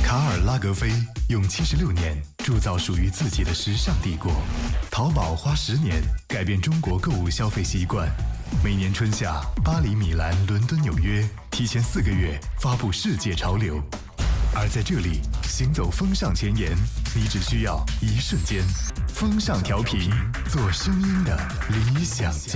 卡尔拉格菲用76年铸造属于自己的时尚帝国，淘宝花10年改变中国购物消费习惯。每年春夏，巴黎、米兰、伦敦、纽约提前4个月发布世界潮流，而在这里行走风尚前沿，你只需要一瞬间。风尚调频，做声音的理想家。